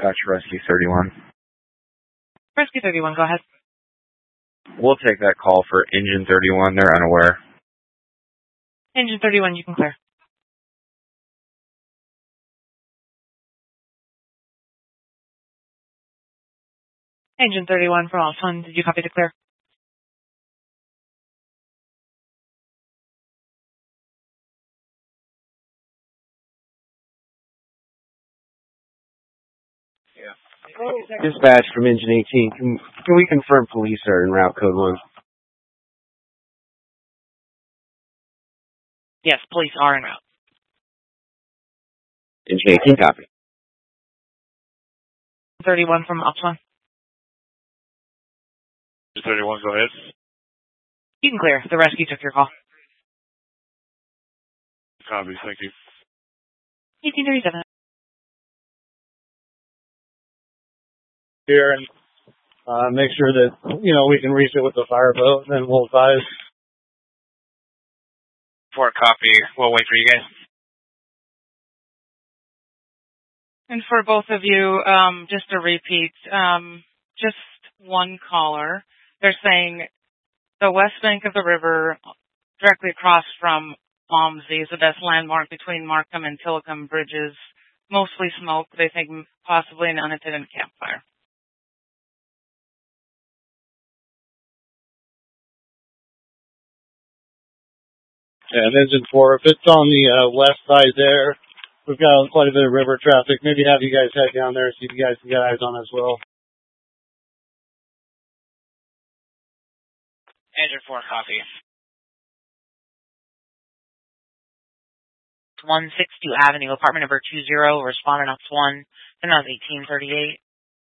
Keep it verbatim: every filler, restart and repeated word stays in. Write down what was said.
Dispatch Rescue thirty-one. Rescue thirty-one, go ahead. We'll take that call for Engine thirty-one. They're unaware. Engine thirty-one, you can clear. Engine thirty-one for Alton, did you copy to clear? Dispatch from Engine eighteen. Can, can we confirm police are in route code one? Yes, police are en route. Engine eighteen, copy. thirty-one from Alton. thirty-one, go ahead. You can clear. The rescue took your call. Copy, thank you. eighteen thirty-seven. Here and uh, make sure that, you know, we can reach it with the fireboat, and then we'll advise. For a copy, we'll wait for you guys. And for both of you, um, just a repeat, um, just one caller. They're saying the west bank of the river, directly across from Malmsey, is the best landmark between Markham and Tillicum bridges. Mostly smoke. They think possibly an unattended campfire. Yeah, and Engine four, if it's on the uh, west side there, we've got quite a bit of river traffic. Maybe have you guys head down there, see if you guys can get eyes on as well. Engine four, copy. one sixty-two Avenue, apartment number two zero, respondent ops one, and that was eighteen thirty-eight.